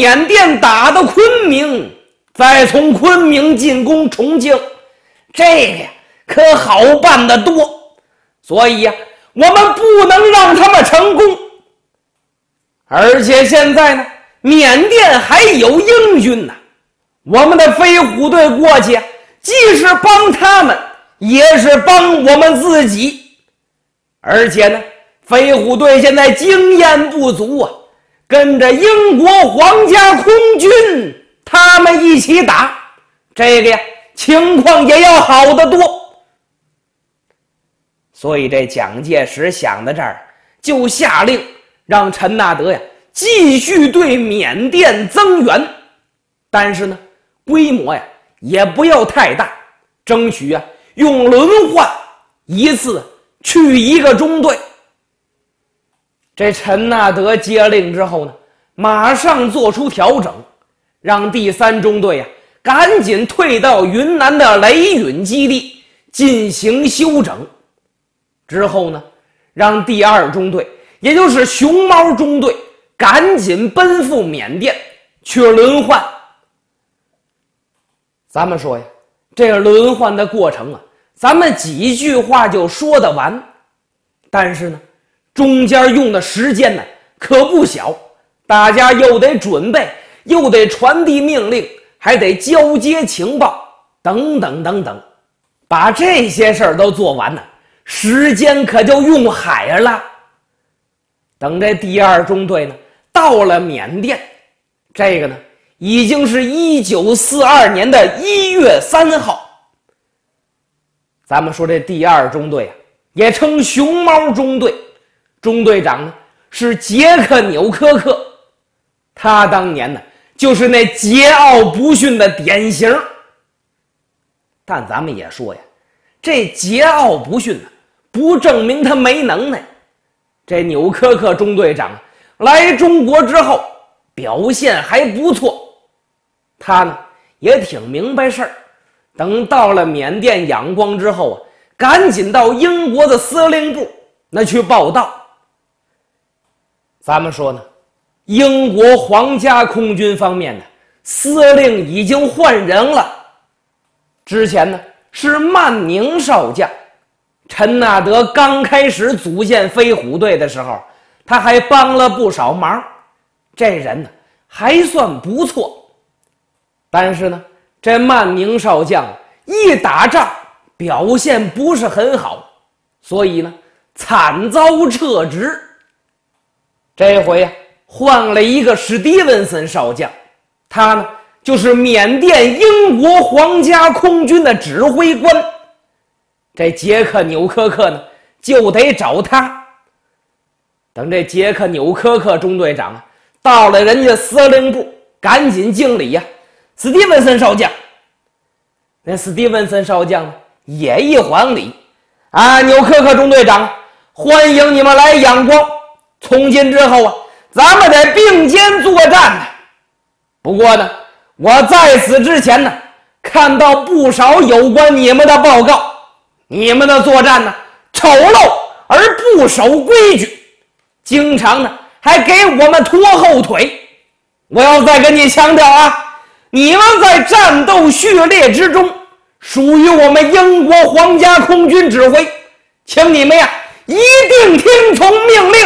缅甸打到昆明，再从昆明进攻重庆，这个呀可好办得多。所以呀，我们不能让他们成功。而且现在呢，缅甸还有英军呢，我们的飞虎队过去既是帮他们，也是帮我们自己。而且呢，飞虎队现在经验不足啊，跟着英国皇家空军他们一起打，这个呀情况也要好得多。所以这蒋介石想到这儿，就下令让陈纳德呀继续对缅甸增援，但是呢规模呀也不要太大，争取啊用轮换，一次去1个中队。这陈纳德接令之后呢，马上做出调整，让第3中队呀赶紧退到云南的雷允基地进行休整。之后呢，让第2中队，也就是熊猫中队，赶紧奔赴缅甸去轮换。咱们说呀，这个轮换的过程啊，咱们几句话就说得完，但是呢中间用的时间呢可不小，大家又得准备，又得传递命令，还得交接情报，等等等等，把这些事儿都做完呢，时间可就用海了。等这第2中队呢到了缅甸，这个呢已经是1942年的1月3号。咱们说这第2中队啊，也称熊猫中队，中队长呢是杰克纽科克，他当年呢就是那桀骜不驯的典型。但咱们也说呀，这桀骜不驯呢不证明他没能耐。这纽科克中队长来中国之后表现还不错，他呢也挺明白事儿，等到了缅甸仰光之后啊，赶紧到英国的司令部那去报道。咱们说呢，英国皇家空军方面呢司令已经换人了，之前呢是曼宁少将。陈纳德刚开始组建飞虎队的时候，他还帮了不少忙，这人呢还算不错。但是呢，这曼宁少将一打仗表现不是很好，所以呢惨遭撤职。这回呀换了一个史蒂文森少将，他呢就是缅甸英国皇家空军的指挥官。这杰克纽科克呢就得找他。等这杰克纽科克中队长啊到了人家司令部，赶紧敬礼呀，史蒂文森少将。那史蒂文森少将呢也一还礼啊，纽科克中队长，欢迎你们来仰光，从今之后啊咱们得并肩作战呢。不过呢我在此之前呢看到不少有关你们的报告，你们的作战呢丑陋而不守规矩，经常呢还给我们拖后腿。我要再跟你强调啊，你们在战斗序列之中属于我们英国皇家空军指挥，请你们呀一定听从命令。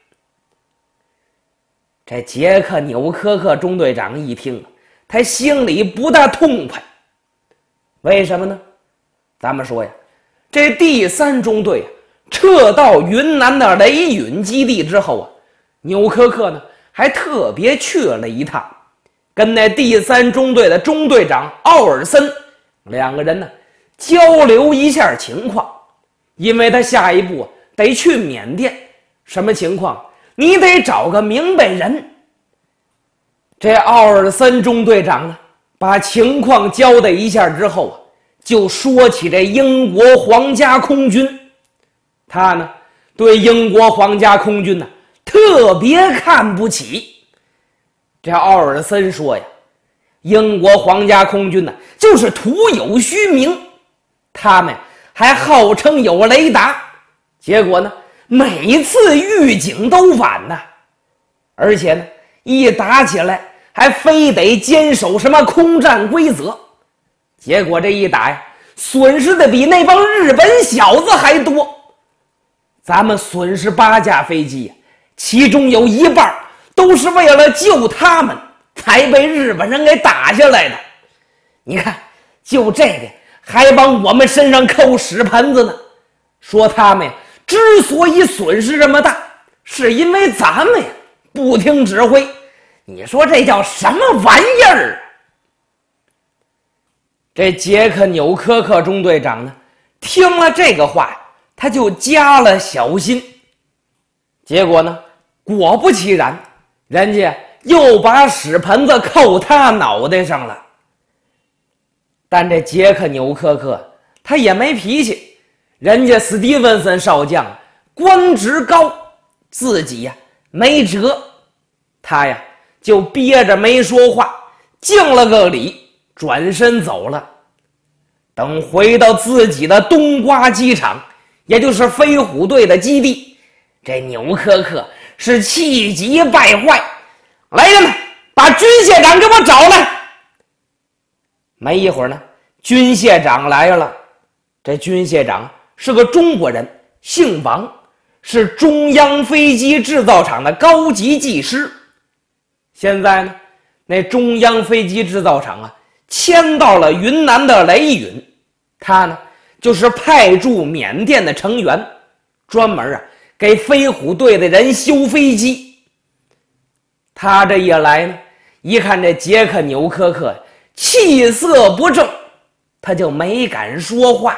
这杰克纽科克中队长一听，他心里不大痛快。为什么呢？咱们说呀，这第3中队撤到云南的雷允基地之后啊，纽科克呢还特别去了一趟，跟那第3中队的中队长奥尔森2个人呢交流一下情况。因为他下一步得去缅甸，什么情况你得找个明白人。这奥尔森中队长呢把情况交代一下之后啊，就说起这英国皇家空军。他呢对英国皇家空军呢特别看不起。这奥尔森说呀，英国皇家空军呢就是徒有虚名，他们还号称有雷达，结果呢每次预警都晚呢，而且呢一打起来还非得坚守什么空战规则。结果这一打呀，损失的比那帮日本小子还多。咱们损失8架飞机，其中有一半都是为了救他们才被日本人给打下来的。你看，就这点还往我们身上扣屎盆子呢，说他们呀之所以损失这么大，是因为咱们呀不听指挥。你说这叫什么玩意儿啊？这杰克纽科克中队长呢，听了这个话，他就加了小心。结果呢，果不其然，人家又把屎盆子扣他脑袋上了。但这杰克纽科克他也没脾气，人家史蒂文森少将官职高，自己呀没辙，他呀就憋着没说话，敬了个礼，转身走了。等回到自己的冬瓜机场，也就是飞虎队的基地，这纽科克是气急败坏，来人们，把军械长给我找来。没一会儿呢，军械长来了。这军械长是个中国人，姓王，是中央飞机制造厂的高级技师。现在呢，那中央飞机制造厂啊迁到了云南的雷允，他呢就是派驻缅甸的成员，专门给飞虎队的人修飞机。他这一来呢，一看这杰克纽科克气色不正，他就没敢说话。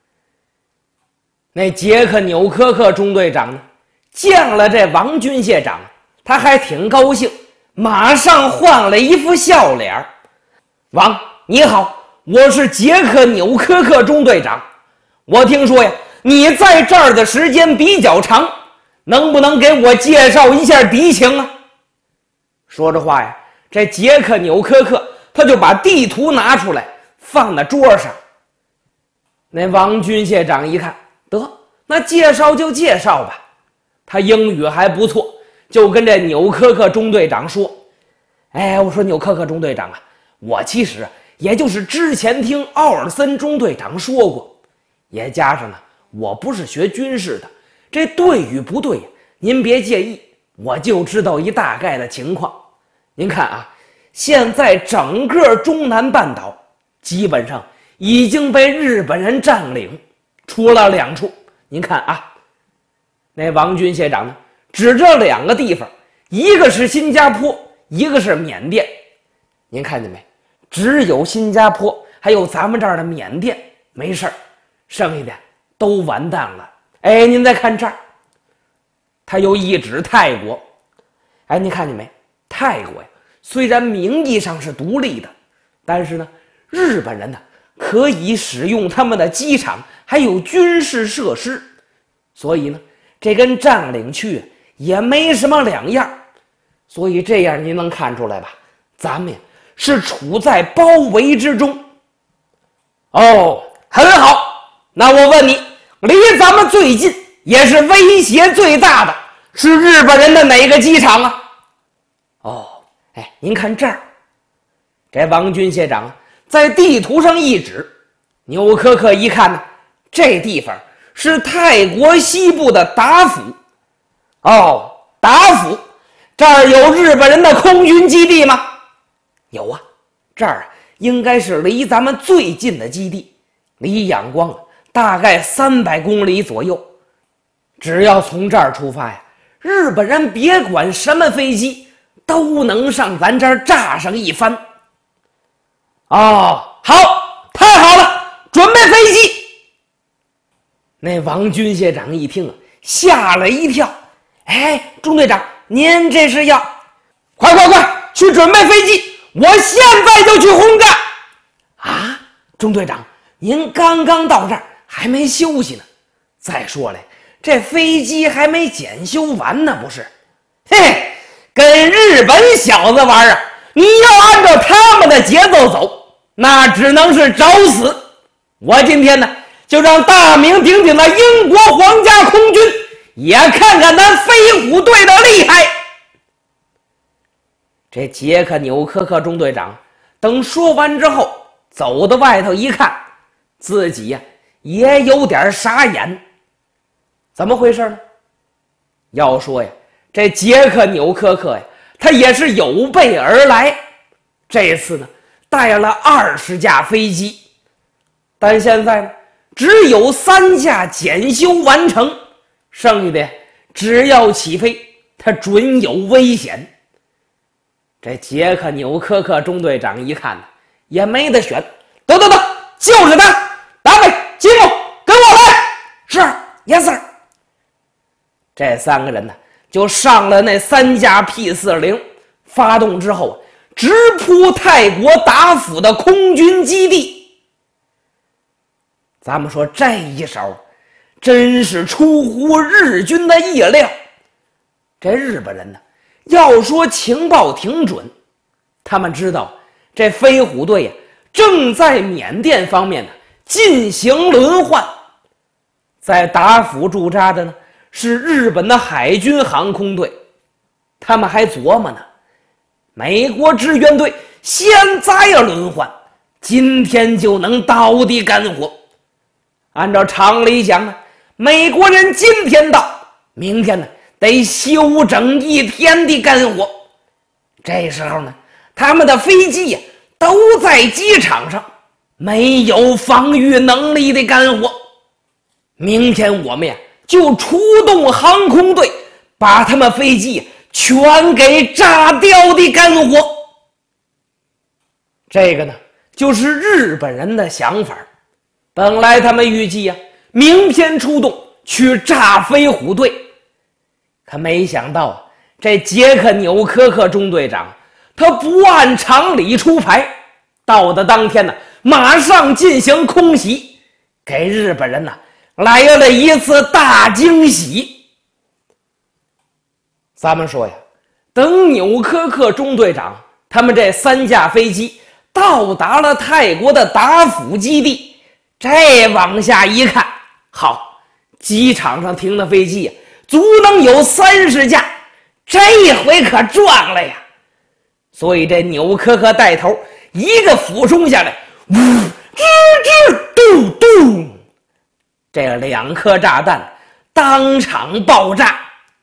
那杰克纽科克中队长呢，见了这王军械长，他还挺高兴，马上换了一副笑脸。王，你好，我是杰克纽科克中队长。我听说呀，你在这儿的时间比较长，能不能给我介绍一下敌情啊？说着话呀，这杰克纽科克他就把地图拿出来放在桌上。那王军械长一看，得，那介绍就介绍吧。他英语还不错，就跟这纽科克中队长说：“哎，我说纽科克中队长啊，我其实也就是之前听奥尔森中队长说过，也加上呢，我不是学军事的，这对与不对您别介意，我就知道一大概的情况。您看啊，现在整个中南半岛基本上已经被日本人占领，除了2处。您看啊，那王军械长呢，指着2个地方，一个是新加坡，一个是缅甸。您看见没？只有新加坡还有咱们这儿的缅甸没事儿，剩下的都完蛋了。哎，您再看这儿，他又一指泰国。哎，你看见没？泰国呀，虽然名义上是独立的，但是呢，日本人呢可以使用他们的机场还有军事设施，所以呢，这跟占领区也没什么两样。所以这样您能看出来吧？咱们呀是处在包围之中。哦，很好。那我问你，离咱们最近也是威胁最大的是日本人的哪个机场啊？哦，哎，您看这儿，这王军械长在地图上一指，纽科克一看呢，这地方是泰国西部的达府。哦，达府，这儿有日本人的空军基地吗？有啊，这儿应该是离咱们最近的基地，离仰光大概300公里左右。只要从这儿出发呀，日本人别管什么飞机都能上咱这儿炸上一番。哦，好，太好了，准备飞机。那王军械长一听吓了一跳。哎，中队长，您这是要……快去准备飞机，我现在就去轰炸。啊，中队长，您刚刚到这儿还没休息呢。再说了，这飞机还没检修完呢，不是？嘿，跟日本小子玩啊！你要按照他们的节奏走，那只能是找死。我今天呢，就让大名鼎鼎的英国皇家空军也看看咱飞虎队的厉害。 这杰克纽科克中队长等说完之后，走到外头一看，自己呀也有点傻眼。怎么回事呢？要说呀，这杰克纽科克呀，他也是有备而来。这次呢，带了20架飞机，但现在呢，只有3架检修完成，剩下的只要起飞，他准有危险。这杰克纽科克中队长一看呢，也没得选，得，就是他，达美、吉姆，跟我来。是，Yes sir。这3个人呢，就上了那3架 P-40，发动之后，直扑泰国达府的空军基地。咱们说这一手，真是出乎日军的意料。这日本人呢，要说情报挺准，他们知道这飞虎队呀，正在缅甸方面呢进行轮换。在达府驻扎的呢是日本的海军航空队，他们还琢磨呢，美国支援队现在要轮换，今天就能到底干活。按照常理讲呢，美国人今天到，明天呢得休整1天的干活。这时候呢，他们的飞机呀都在机场上，没有防御能力的干活。明天我们呀就出动航空队，把他们飞机全给炸掉的干活。这个呢，就是日本人的想法。本来他们预计呀，明天出动去炸飞虎队，可没想到这杰克纽科克中队长他不按常理出牌，到的当天呢，马上进行空袭，给日本人呢来了一次大惊喜。咱们说呀，等纽科克中队长他们这3架飞机到达了泰国的达府基地，这往下一看，好，机场上停的飞机足能有30架，这回可赚了呀。所以这纽科克带头一个俯冲下来，呜，吱吱嘟嘟，这2颗炸弹当场爆炸。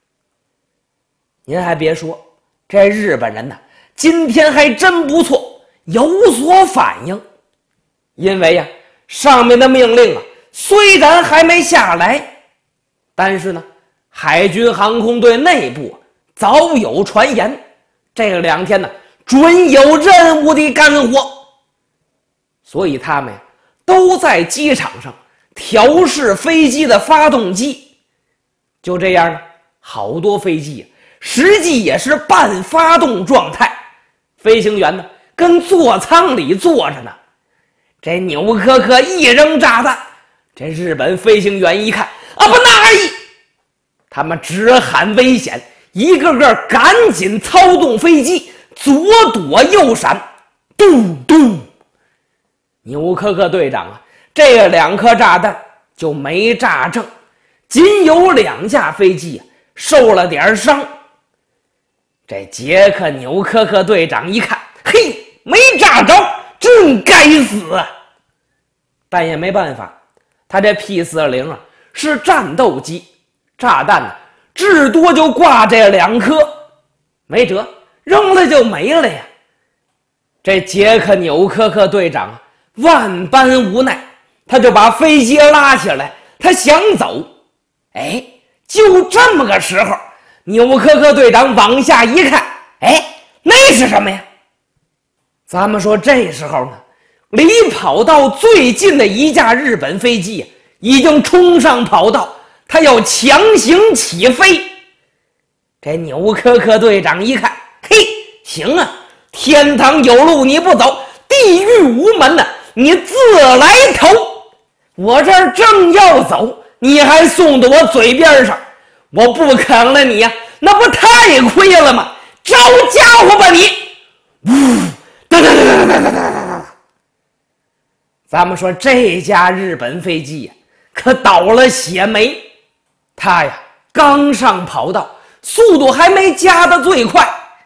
您还别说，这日本人呢，今天还真不错，有所反应。因为呀，上面的命令啊，虽然还没下来，但是呢，海军航空队内部早有传言，这2天呢，准有任务的干活。所以他们呀，都在机场上调试飞机的发动机。就这样呢，好多飞机实际也是半发动状态，飞行员呢跟座舱里坐着呢。这纽科克一扔炸弹，这日本飞行员一看，啊不那意，他们直喊危险，一个个赶紧操纵飞机，左躲右闪，嘟嘟。纽科克队长啊，这2颗炸弹就没炸正，仅有2架飞机受了点伤。这杰克纽科克队长一看，嘿，没炸着，真该死啊！但也没办法，他这 P-40啊是战斗机，炸弹呢至多就挂这2颗，没辙，扔了就没了呀。这杰克纽科克队长万般无奈，他就把飞机拉起来，他想走。哎，就这么个时候，纽科克队长往下一看，哎，那是什么呀？咱们说这时候呢，离跑道最近的1架日本飞机已经冲上跑道，他要强行起飞。这纽科克队长一看，嘿，行啊，天堂有路你不走，地狱无门呢，你自来投。我这儿正要走，你还送到我嘴边上，我不啃了你呀，那不太亏了吗？招家伙吧你！呜，哒哒哒哒哒哒哒。咱们说这架日本飞机呀，可倒了血霉。他呀刚上跑道，速度还没加的最快，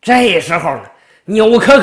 这时候呢，纽可